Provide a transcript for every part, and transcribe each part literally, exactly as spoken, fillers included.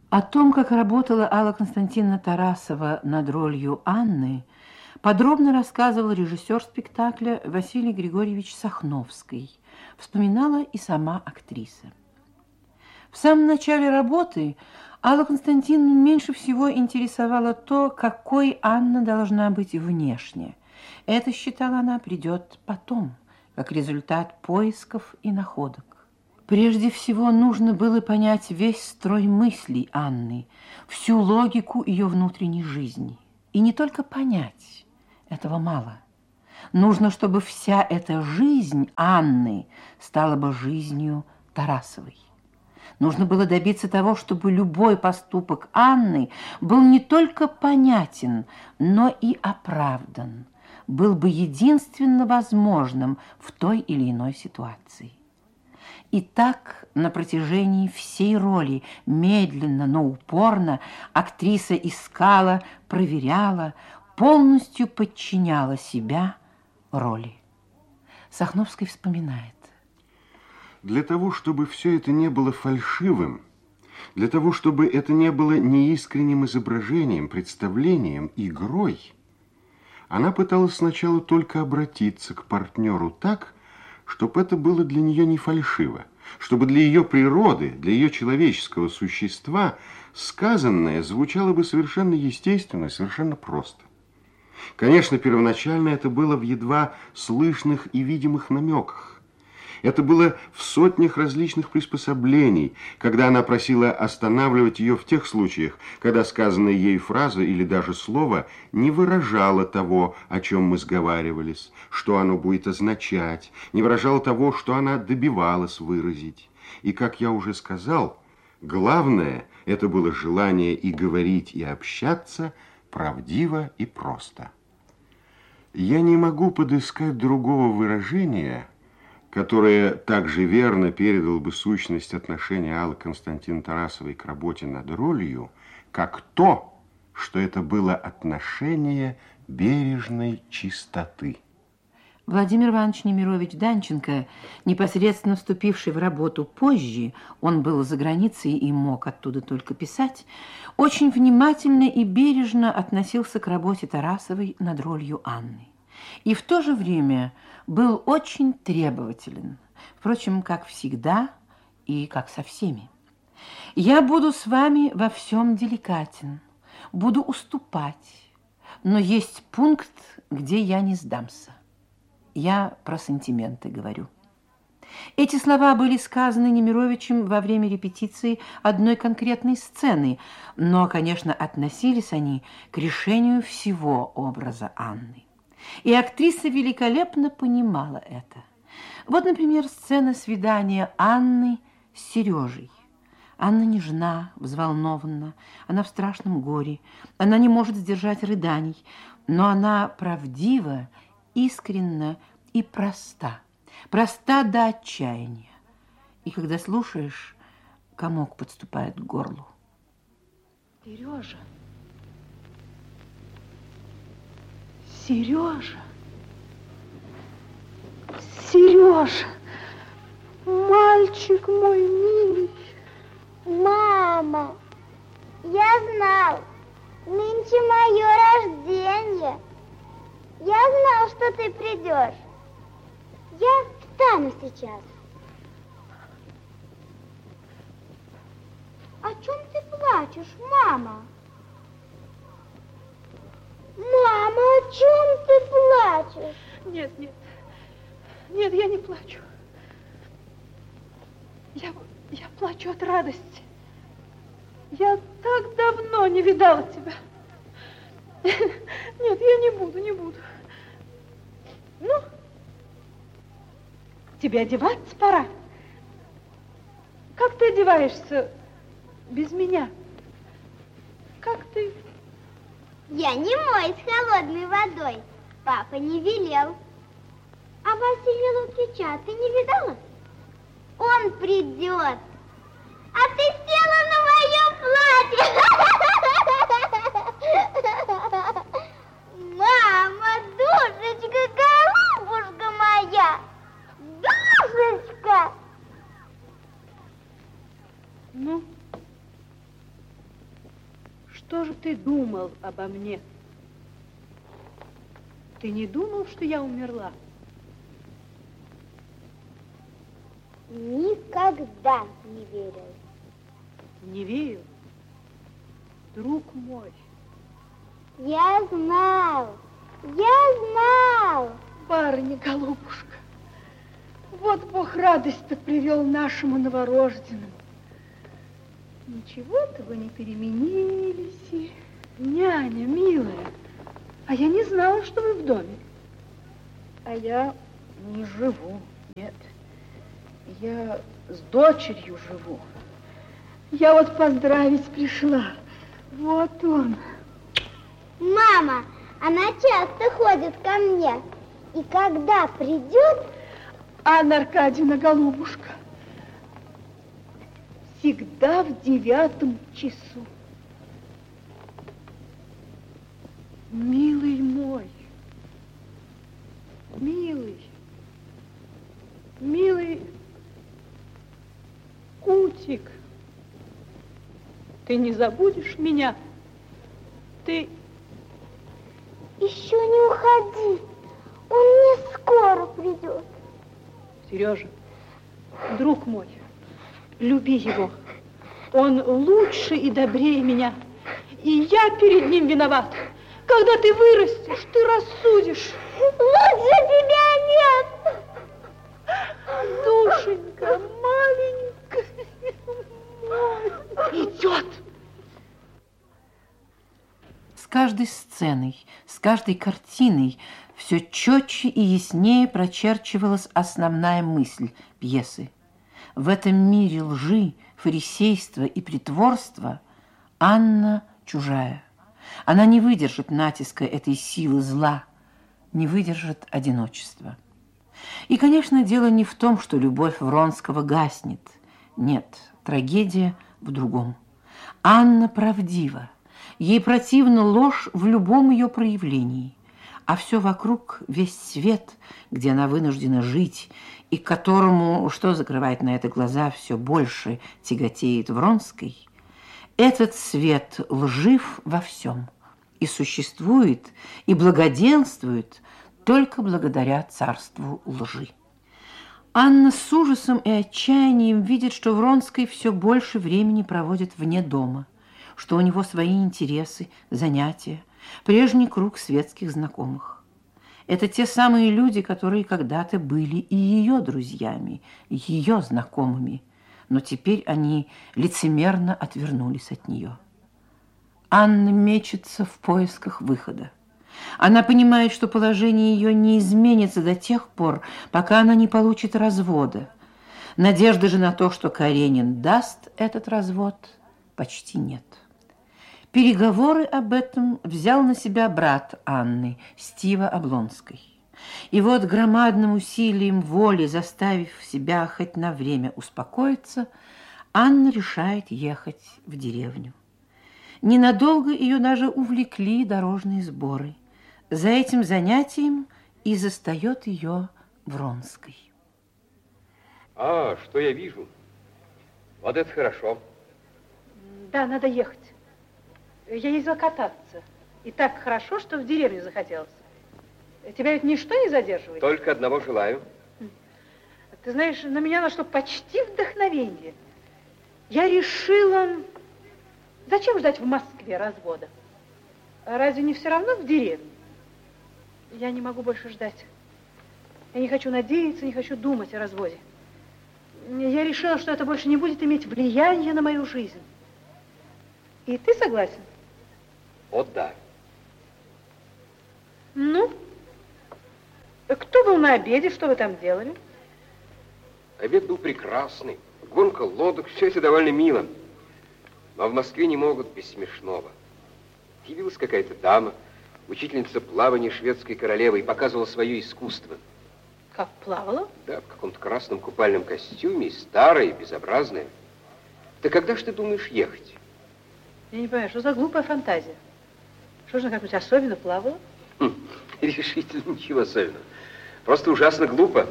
О том, как работала Алла Константиновна Тарасова над ролью Анны, подробно рассказывал режиссер спектакля Василий Григорьевич Сахновский. Вспоминала и сама актриса. В самом начале работы Аллу Константиновну меньше всего интересовало то, какой Анна должна быть внешне. Это, считала она, придет потом, как результат поисков и находок. Прежде всего, нужно было понять весь строй мыслей Анны, всю логику ее внутренней жизни. И не только понять, этого мало. Нужно, чтобы вся эта жизнь Анны стала бы жизнью Тарасовой. Нужно было добиться того, чтобы любой поступок Анны был не только понятен, но и оправдан, был бы единственно возможным в той или иной ситуации. И так на протяжении всей роли, медленно, но упорно, актриса искала, проверяла, полностью подчиняла себя роли. Сахновский вспоминает. Для того, чтобы все это не было фальшивым, для того, чтобы это не было неискренним изображением, представлением, игрой, она пыталась сначала только обратиться к партнеру так, чтобы это было для нее не фальшиво, чтобы для ее природы, для ее человеческого существа сказанное звучало бы совершенно естественно, совершенно просто. Конечно, первоначально это было в едва слышных и видимых намеках. Это было в сотнях различных приспособлений, когда она просила останавливать ее в тех случаях, когда сказанная ей фраза или даже слово не выражало того, о чем мы сговаривались, что оно будет означать, не выражало того, что она добивалась выразить. И, как я уже сказал, главное – это было желание и говорить, и общаться правдиво и просто. Я не могу подыскать другого выражения, которое также верно передал бы сущность отношения Аллы Константиновны Тарасовой к работе над ролью, как то, что это было отношение бережной чистоты. Владимир Иванович Немирович Данченко, непосредственно вступивший в работу позже, он был за границей и мог оттуда только писать, очень внимательно и бережно относился к работе Тарасовой над ролью Анны. И в то же время был очень требователен, впрочем, как всегда и как со всеми. «Я буду с вами во всем деликатен, буду уступать, но есть пункт, где я не сдамся. Я про сантименты говорю». Эти слова были сказаны Немировичем во время репетиции одной конкретной сцены, но, конечно, относились они к решению всего образа Анны. И актриса великолепно понимала это. Вот, например, сцена свидания Анны с Сережей. Анна нежна, взволнована, она в страшном горе, она не может сдержать рыданий, но она правдива, искренна и проста, проста до отчаяния. И когда слушаешь, комок подступает к горлу. Сережа, Сережа, Сережа, мальчик мой милый. Мама, я знал, нынче мое рождение. Я знал, что ты придешь. Я встану сейчас. О чем ты плачешь, мама? Мама, о чем ты плачешь? Нет, нет, нет, я не плачу. Я, я плачу от радости. Я так давно не видала тебя. Нет, я не буду, не буду. Ну, тебе одеваться пора. Как ты одеваешься без меня? Как ты? Я не мой с холодной водой. Папа не велел. А Василия Лукича ты не видала? Он придет. А ты села на моем платье. Мама, душечка, голубушка моя. Душечка. Ну, Что же ты думал обо мне? Ты не думал, что я умерла? Никогда не верил. Не верил? Друг мой. Я знал, я знал. Барыня, голубушка, вот Бог радость-то привел нашему новорожденному. Ничего-то вы не переменились. И... Няня, милая, а я не знала, что вы в доме. А я не живу, нет. Я с дочерью живу. Я вот поздравить пришла. Вот он. Мама, она часто ходит ко мне. И когда придет... Анна Аркадьевна, голубушка, всегда в девятом часу. Милый мой, милый, милый Кутик, ты не забудешь меня? Ты... Еще не уходи, он не скоро придет. Сережа, друг мой, люби его. Он лучше и добрее меня. И я перед ним виноват. Когда ты вырастешь, ты рассудишь. Лучше тебя нет. Душенька, маленькая, идет. С каждой сценой, с каждой картиной все четче и яснее прочерчивалась основная мысль пьесы. В этом мире лжи, фарисейства и притворства Анна чужая. Она не выдержит натиска этой силы зла, не выдержит одиночества. И, конечно, дело не в том, что любовь Вронского гаснет. Нет, трагедия в другом. Анна правдива. Ей противна ложь в любом ее проявлении. А все вокруг, весь свет, где она вынуждена жить, и к которому, что закрывает на это глаза, все больше тяготеет Вронской, этот свет лжив во всем и существует, и благоденствует только благодаря царству лжи. Анна с ужасом и отчаянием видит, что Вронский все больше времени проводит вне дома, что у него свои интересы, занятия, прежний круг светских знакомых. Это те самые люди, которые когда-то были и ее друзьями, ее знакомыми, но теперь они лицемерно отвернулись от нее. Анна мечется в поисках выхода. Она понимает, что положение ее не изменится до тех пор, пока она не получит развода. Надежды же на то, что Каренин даст этот развод, почти нет. Переговоры об этом взял на себя брат Анны, Стива Облонский. И вот громадным усилием воли, заставив себя хоть на время успокоиться, Анна решает ехать в деревню. Ненадолго ее даже увлекли дорожные сборы. За этим занятием и застает ее Вронский. А, что я вижу? Вот это хорошо. Да, надо ехать. Я ездила кататься. И так хорошо, что в деревню захотелось. Тебя ведь ничто не задерживает? Только одного желаю. Ты знаешь, на меня нашло почти вдохновение. Я решила, зачем ждать в Москве развода? Разве не все равно в деревне? Я не могу больше ждать. Я не хочу надеяться, не хочу думать о разводе. Я решила, что это больше не будет иметь влияния на мою жизнь. И ты согласен? О, да. Ну, кто был на обеде, что вы там делали? Обед был прекрасный. Гонка лодок, все это довольно мило. Но в Москве не могут без смешного. Явилась какая-то дама, учительница плавания шведской королевы, и показывала свое искусство. Как плавала? Да, в каком-то красном купальном костюме, и старая, и безобразная. Ты когда ж ты думаешь ехать? Я не понимаю, что за глупая фантазия? Что же она как-нибудь особенно плавала? Хм, решительно ничего особенного. Просто ужасно глупо.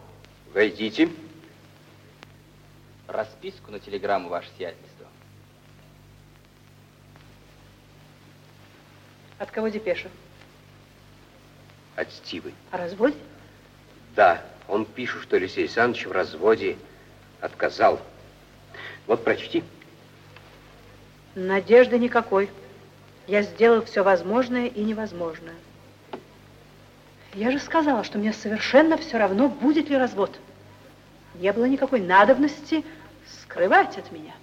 Войдите. Расписку на телеграмму, ваше сиятельство. От кого депеша? От Стивы. О разводе? Да, он пишет, что Алексей Александрович в разводе отказал. Вот прочти. Надежды никакой. Я сделал все возможное и невозможное. Я же сказала, что мне совершенно все равно, будет ли развод. Не было никакой надобности скрывать от меня.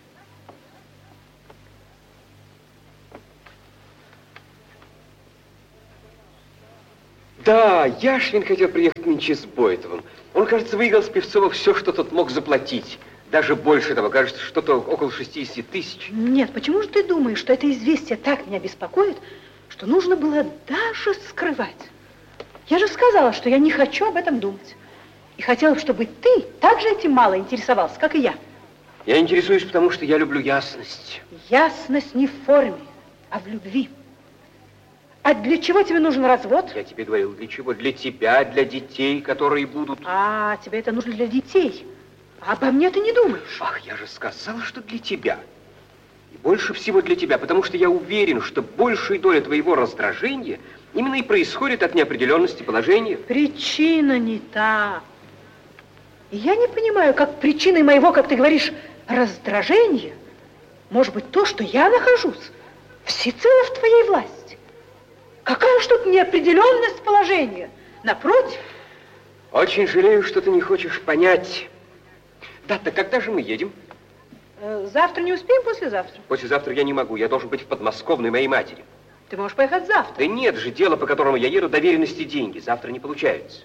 Да, Яшвин хотел приехать нынче с Бойтовым. Он, кажется, выиграл с Певцова все, что тот мог заплатить. Даже больше того, кажется, что-то около шестидесяти тысяч. Нет, почему же ты думаешь, что это известие так меня беспокоит, что нужно было даже скрывать? Я же сказала, что я не хочу об этом думать. И хотела, чтобы ты так же этим мало интересовался, как и я. Я интересуюсь, потому что я люблю ясность. Ясность не в форме, а в любви. А для чего тебе нужен развод? Я тебе говорил, для чего? Для тебя, для детей, которые будут... А, тебе это нужно для детей. А обо мне ты не думаешь. Ах, я же сказала, что для тебя. И больше всего для тебя, потому что я уверен, что большая доля твоего раздражения именно и происходит от неопределенности положения. Причина не та. И я не понимаю, как причиной моего, как ты говоришь, раздражения может быть то, что я нахожусь всецело в твоей власти. Какая ж тут неопределенность положения? Напротив. Очень жалею, что ты не хочешь понять. Да, так когда же мы едем? Завтра не успеем, послезавтра? Послезавтра я не могу, я должен быть в подмосковной моей матери. Ты можешь поехать завтра. Да нет же, дело, по которому я еду, доверенности деньги. Завтра не получается.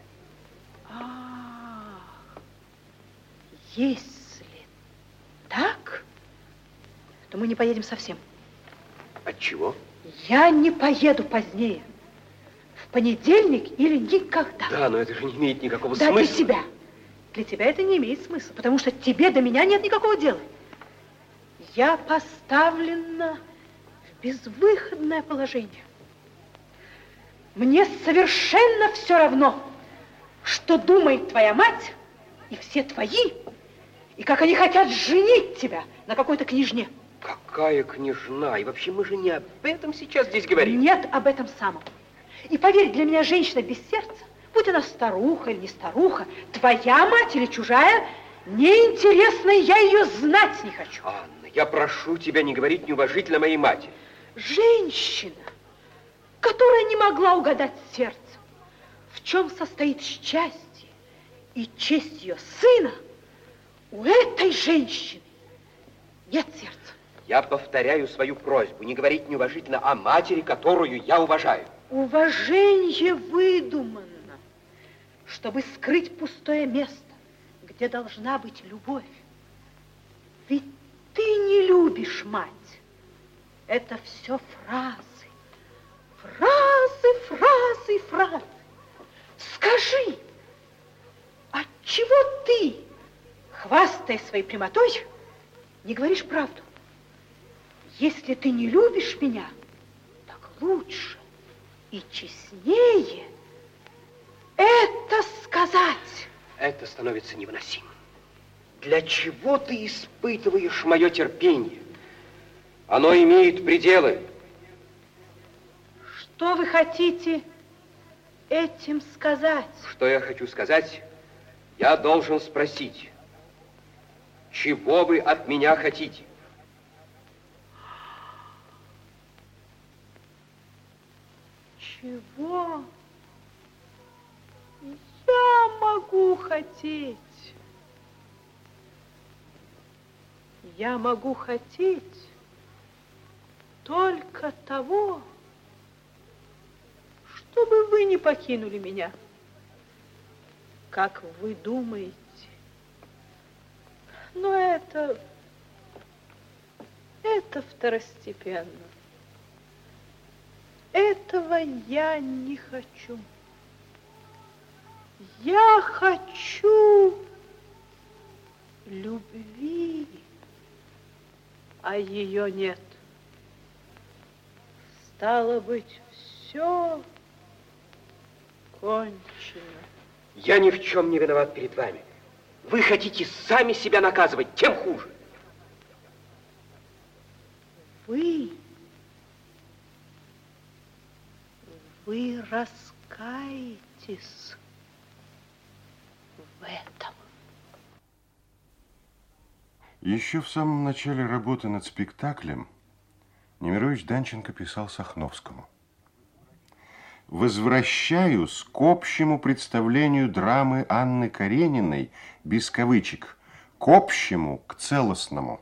Ах, если так, то мы не поедем совсем. Отчего? Я не поеду позднее. В понедельник или никогда. Да, но это же не имеет никакого да, смысла. Для тебя. Для тебя это не имеет смысла, потому что тебе до меня нет никакого дела. Я поставлена в безвыходное положение. Мне совершенно все равно, что думает твоя мать и все твои, и как они хотят женить тебя на какой-то княжне. Какая княжна? И вообще мы же не об этом сейчас здесь говорим. Нет, об этом самом. И поверь, для меня женщина без сердца, будь она старуха или не старуха, твоя мать или чужая, неинтересная, я ее знать не хочу. Анна, я прошу тебя не говорить неуважительно моей матери. Женщина, которая не могла угадать сердцем, в чем состоит счастье и честь ее сына, у этой женщины нет сердца. Я повторяю свою просьбу не говорить неуважительно о матери, которую я уважаю. Уважение выдумано, чтобы скрыть пустое место, где должна быть любовь. Ведь ты не любишь мать. Это все фразы. Фразы, фразы, фразы. Скажи, отчего ты, хвастая своей прямотой, не говоришь правду? Если ты не любишь меня, так лучше и честнее это сказать. Это становится невыносимым. Для чего ты испытываешь мое терпение? Оно имеет пределы. Что вы хотите этим сказать? Что я хочу сказать? Я должен спросить, чего вы от меня хотите? Чего я могу хотеть? Я могу хотеть только того, чтобы вы не покинули меня. Как вы думаете? Но это, это второстепенно. Этого я не хочу. Я хочу любви, а ее нет. Стало быть, все кончено. Я ни в чем не виноват перед вами. Вы хотите сами себя наказывать, тем хуже. Вы вы раскаетесь в этом. Еще в самом начале работы над спектаклем Немирович Данченко писал Сахновскому: «Возвращаюсь к общему представлению драмы Анны Карениной, без кавычек, к общему, к целостному.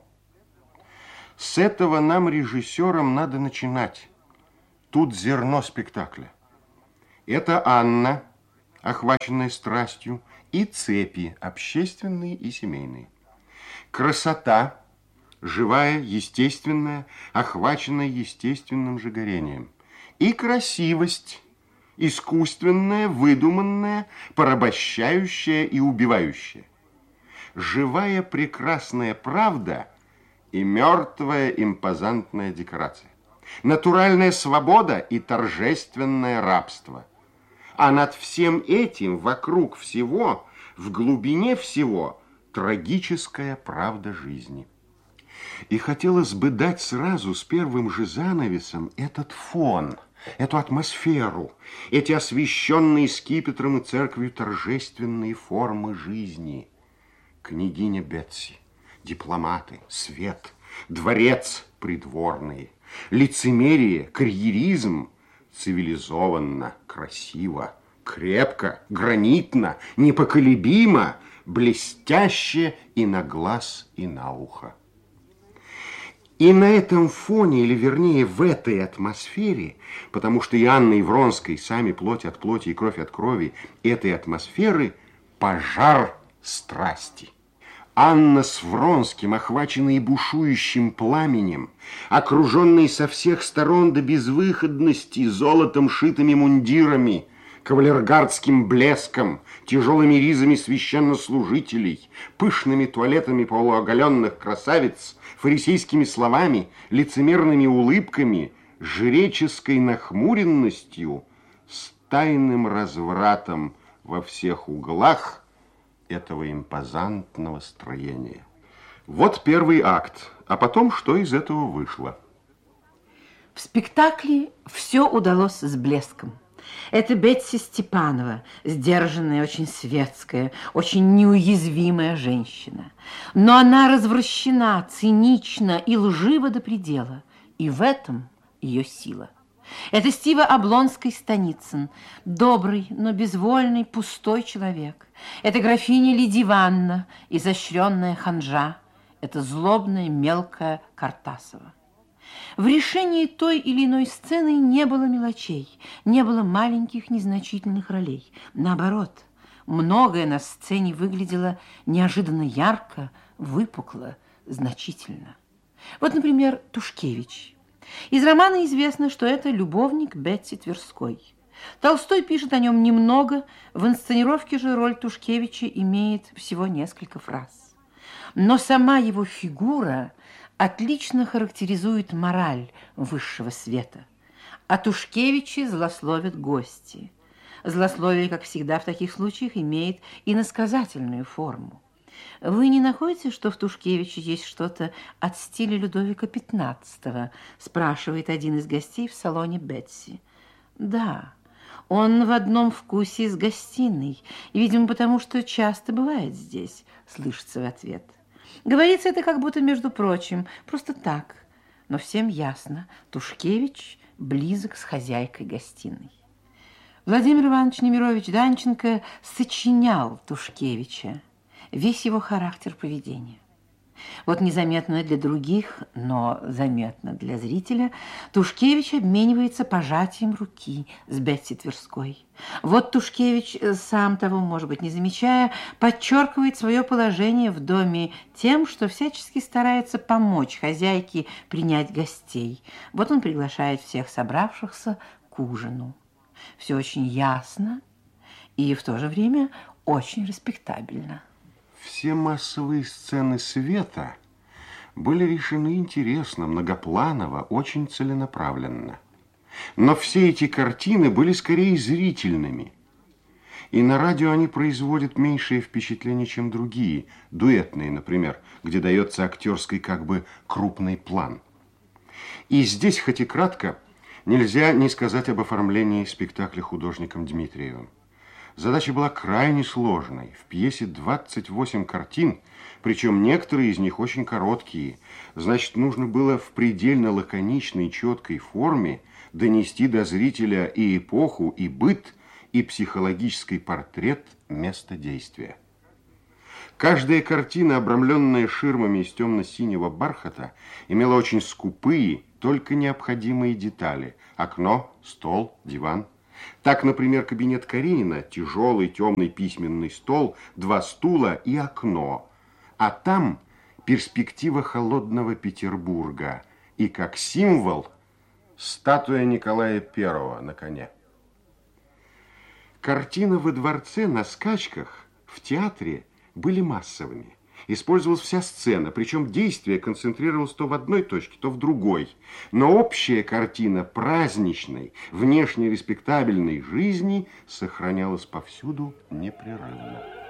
С этого нам, режиссерам, надо начинать. Тут зерно спектакля. Это Анна, охваченная страстью, и цепи, общественные и семейные. Красота, живая, естественная, охваченная естественным же горением. И красивость, искусственная, выдуманная, порабощающая и убивающая. Живая прекрасная правда и мертвая импозантная декорация. Натуральная свобода и торжественное рабство. А над всем этим, вокруг всего, в глубине всего, трагическая правда жизни». И хотелось бы дать сразу с первым же занавесом этот фон, эту атмосферу, эти освященные скипетром и церковью торжественные формы жизни. Княгиня Бетси, дипломаты, свет, дворец придворный, лицемерие, карьеризм, цивилизованно, красиво, крепко, гранитно, непоколебимо, блестяще и на глаз, и на ухо. И на этом фоне, или вернее в этой атмосфере, потому что и Анна, и Вронский сами плоть от плоти и кровь от крови этой атмосферы, пожар страсти. Анна с Вронским, охваченные бушующим пламенем, окруженные со всех сторон до безвыходности золотом шитыми мундирами, кавалергардским блеском, тяжелыми ризами священнослужителей, пышными туалетами полуоголенных красавиц, фарисейскими словами, лицемерными улыбками, жреческой нахмуренностью, с тайным развратом во всех углах этого импозантного строения. Вот первый акт, а потом что из этого вышло? В спектакле все удалось с блеском. Это Бетси Степанова, сдержанная, очень светская, очень неуязвимая женщина. Но она развращена, цинична и лжива до предела. И в этом ее сила. Это Стива Облонский-Станицын, добрый, но безвольный, пустой человек. Это графиня Лидия Ивановна, изощренная ханжа. Это злобная, мелкая Картасова. В решении той или иной сцены не было мелочей, не было маленьких незначительных ролей. Наоборот, многое на сцене выглядело неожиданно ярко, выпукло, значительно. Вот, например, Тушкевич. Из романа известно, что это любовник Бетси Тверской. Толстой пишет о нем немного, в инсценировке же роль Тушкевича имеет всего несколько фраз. Но сама его фигура отлично характеризует мораль высшего света. А Тушкевичи злословят гости. Злословие, как всегда в таких случаях, имеет иносказательную форму. Вы не находите, что в Тушкевиче есть что-то от стиля Людовика пятнадцатого, спрашивает один из гостей в салоне Бетси. Да, он в одном вкусе с гостиной, и, видимо, потому что часто бывает здесь, слышится в ответ. Говорится это как будто, между прочим, просто так. Но всем ясно, Тушкевич близок с хозяйкой гостиной. Владимир Иванович Немирович Данченко сочинял Тушкевича, весь его характер поведения. Вот незаметно для других, но заметно для зрителя, Тушкевич обменивается пожатием руки с Бетси Тверской. Вот Тушкевич, сам того, может быть, не замечая, подчеркивает свое положение в доме тем, что всячески старается помочь хозяйке принять гостей. Вот он приглашает всех собравшихся к ужину. Все очень ясно и в то же время очень респектабельно. Все массовые сцены света были решены интересно, многопланово, очень целенаправленно. Но все эти картины были скорее зрительными. И на радио они производят меньшее впечатление, чем другие, дуэтные, например, где дается актерский как бы крупный план. И здесь, хоть и кратко, Нельзя не сказать об оформлении спектакля художником Дмитриевым. Задача была крайне сложной. В пьесе двадцать восемь картин, причем некоторые из них очень короткие. Значит, нужно было в предельно лаконичной, четкой форме донести до зрителя и эпоху, и быт, и психологический портрет места действия. Каждая картина, обрамленная ширмами из темно-синего бархата, имела очень скупые, только необходимые детали. Окно, стол, диван. Так, например, кабинет Каренина, тяжелый темный письменный стол, два стула и окно. А там перспектива холодного Петербурга. И как символ статуя Николая Первого на коне. Картины во дворце, на скачках, в театре были массовыми. Использовалась вся сцена, причем действие концентрировалось то в одной точке, то в другой. Но общая картина праздничной, внешне респектабельной жизни сохранялась повсюду непрерывно.